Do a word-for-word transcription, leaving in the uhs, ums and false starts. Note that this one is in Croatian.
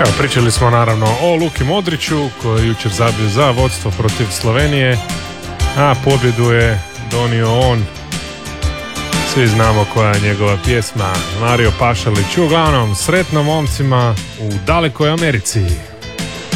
Evo, pričali smo naravno o Luki Modriću koji je jučer zabio za vodstvo protiv Slovenije, a pobjedu je donio on. Svi znamo koja je njegova pjesma, Mario Pašalić. Uglavnom, sretno momcima u dalekoj Americi.